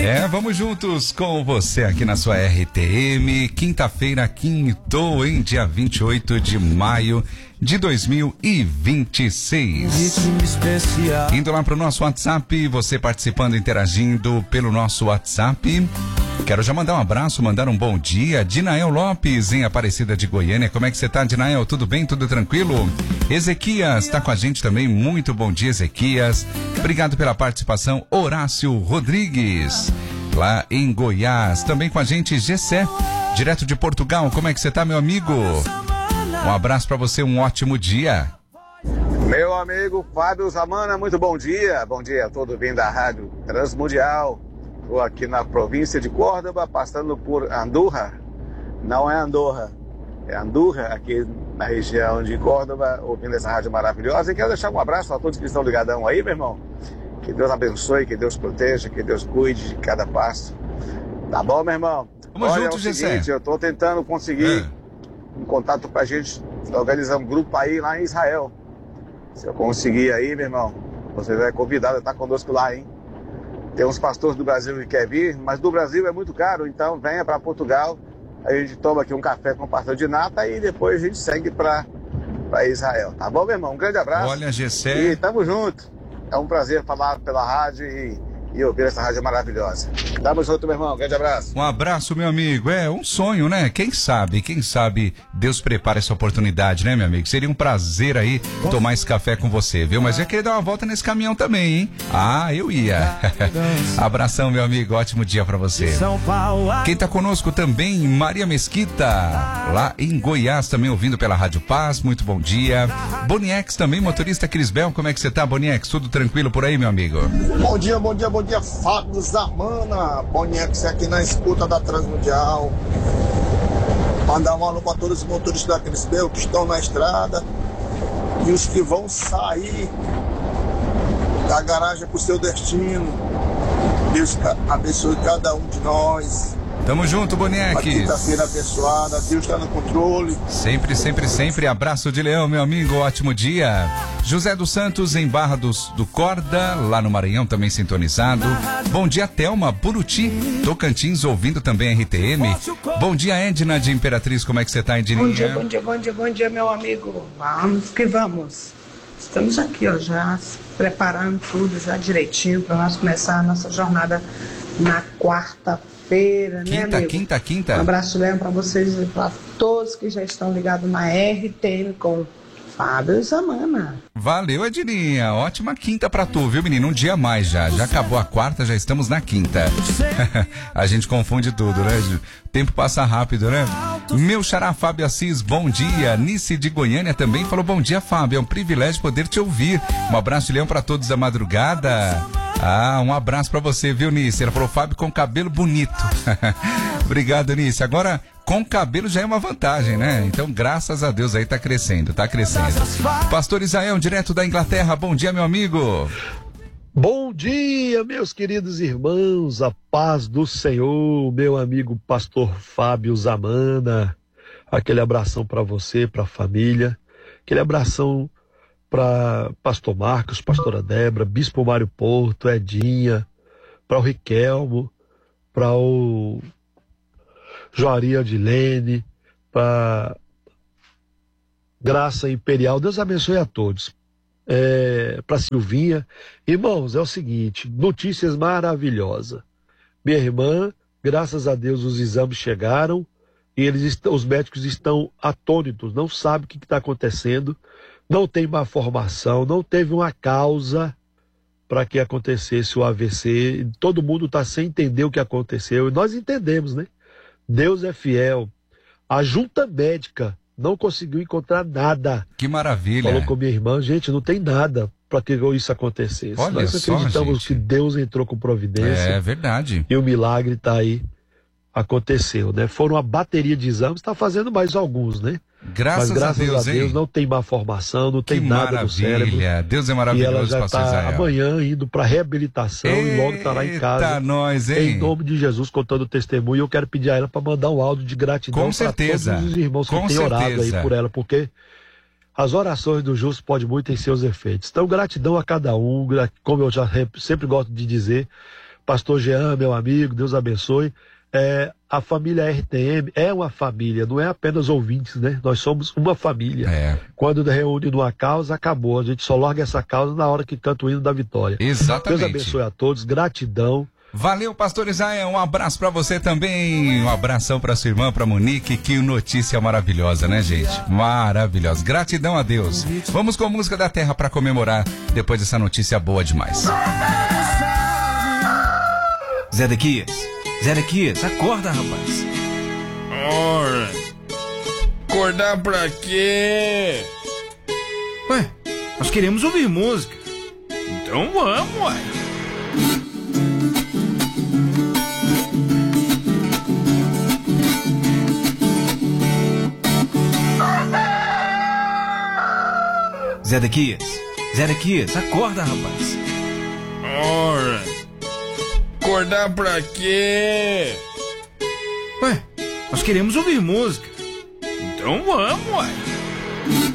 Vamos juntos com você aqui na sua RTM. Quinta-feira, quintou, em dia 28 de maio de 2026. Indo lá pro nosso WhatsApp, você participando, interagindo pelo nosso WhatsApp. Quero já mandar um abraço, mandar um bom dia. Dinael Lopes, em Aparecida de Goiânia. Como é que você tá, Dinael? Tudo bem? Tudo tranquilo? Ezequias tá com a gente também. Muito bom dia, Ezequias. Obrigado pela participação. Horácio Rodrigues, lá em Goiás. Também com a gente, Gessé, direto de Portugal. Como é que você tá, meu amigo? Um abraço pra você, um ótimo dia. Meu amigo Fábio Zamana, muito bom dia. Bom dia a todos vindo da Rádio Transmundial. Estou aqui na província de Córdoba, passando por Andorra. Não é Andorra, é Andorra, aqui na região de Córdoba, ouvindo essa rádio maravilhosa. E quero deixar um abraço a todos que estão ligadão aí, meu irmão. Que Deus abençoe, que Deus proteja, que Deus cuide de cada passo. Tá bom, meu irmão? Vamos Olha, junto, é o seguinte, eu estou tentando conseguir um contato pra gente organizar um grupo aí lá em Israel. Se eu conseguir aí, meu irmão, você é convidado a estar conosco lá, hein? Tem uns pastores do Brasil que querem vir, mas do Brasil é muito caro, então venha para Portugal, a gente toma aqui um café com pastor de nata e depois a gente segue para Israel. Tá bom, meu irmão? Um grande abraço. Olha, Gessé. E tamo junto. É um prazer falar pela rádio e ouvir essa rádio maravilhosa. Tamo junto, meu irmão. Um grande abraço. Um abraço, meu amigo. É um sonho, né? Quem sabe Deus prepara essa oportunidade, né, meu amigo? Seria um prazer aí tomar esse café com você, viu? Mas eu queria dar uma volta nesse caminhão também, hein? Ah, eu ia. Abração, meu amigo. Ótimo dia pra você. Quem tá conosco também, Maria Mesquita, lá em Goiás, também ouvindo pela Rádio Paz. Muito bom dia. Boniex também, motorista Crisbel. Como é que você tá, Boniex? Tudo tranquilo por aí, meu amigo? Bom dia, Fábio Zamana. Boniex aqui na escuta da Transmundial. Mandar um alô para todos os motoristas da Crisbel que estão na estrada e os que vão sair da garagem para o seu destino. Deus abençoe cada um de nós. Tamo junto, Boniex. Quinta-feira abençoada, Deus está no controle. Sempre, sempre, sempre. Abraço de leão, meu amigo. Ótimo dia. José dos Santos, em Barra do Corda, lá no Maranhão, também sintonizado. Bom dia, Thelma, Buriti, Tocantins, ouvindo também RTM. Bom dia, Edna de Imperatriz. Como é que você tá, Edninha? Bom dia, meu amigo. Vamos que vamos. Estamos aqui, ó, já preparando tudo já direitinho para nós começar a nossa jornada na quarta-feira, né, amigo? Quinta. Um abraço, Léo, para vocês e para todos que já estão ligados na RTM com Fábio Zamana. Valeu, Edninha. Ótima quinta pra tu, viu, menino? Um dia a mais já. Já acabou a quarta, já estamos na quinta. A gente confunde tudo, né? O tempo passa rápido, né? Meu xará Fábio Assis, bom dia. Nice de Goiânia também falou bom dia, Fábio. É um privilégio poder te ouvir. Um abraço de leão pra todos da madrugada. Ah, um abraço pra você, viu, Nice? Ela falou, Fábio com cabelo bonito. Obrigado, Nice. Agora, com cabelo já é uma vantagem, né? Então, graças a Deus aí tá crescendo. Pastor Isael, direto da Inglaterra. Bom dia, meu amigo. Bom dia, meus queridos irmãos. A paz do Senhor, meu amigo pastor Fábio Zamana. Aquele abração para você, para a família. Aquele abração para pastor Marcos, pastora Débora, bispo Mário Porto, Edinha, para o Riquelmo, para o Joari Adilene, para Graça Imperial. Deus abençoe a todos. Para Silvinha. Irmãos, é o seguinte, notícias maravilhosas. Minha irmã, graças a Deus os exames chegaram e os médicos estão atônitos, não sabem o que está acontecendo, não tem uma formação, não teve uma causa para que acontecesse o AVC. Todo mundo está sem entender o que aconteceu e nós entendemos, né? Deus é fiel. A junta médica não conseguiu encontrar nada. Que maravilha. Falou com minha irmã, gente, não tem nada para que isso acontecesse. Olha, nós acreditamos gente, que Deus entrou com providência. É verdade. E o milagre está aí, aconteceu, né? Foram uma bateria de exames, está fazendo mais alguns, né? Graças a Deus, não tem má formação, não tem nada no cérebro. Deus é maravilhoso. E ela já está amanhã indo para reabilitação e logo estará em casa. Nós, hein? Em nome de Jesus, contando o testemunho. E eu quero pedir a ela para mandar um áudio de gratidão para todos os irmãos que têm orado aí por ela, porque as orações do justo podem muito em seus efeitos. Então, gratidão a cada um, como eu já sempre gosto de dizer, Pastor Jean, meu amigo, Deus abençoe. A família RTM é uma família, não é apenas ouvintes, né? Nós somos uma família. Quando reúne numa causa, acabou. A gente só larga essa causa na hora que canta o hino da vitória. Exatamente. Deus abençoe a todos, gratidão. Valeu, pastor Isaia, um abraço pra você também, um abração pra sua irmã, pra Monique, que notícia maravilhosa, né, gente? Maravilhosa, gratidão a Deus. Vamos com música da terra pra comemorar depois dessa notícia boa demais. Zedequias, acorda, rapaz. Ora, acordar pra quê? Ué, nós queremos ouvir música. Então vamos, ué. Zedequias, acorda, rapaz. Ora, acordar pra quê? Ué, nós queremos ouvir música. Então vamos, ué.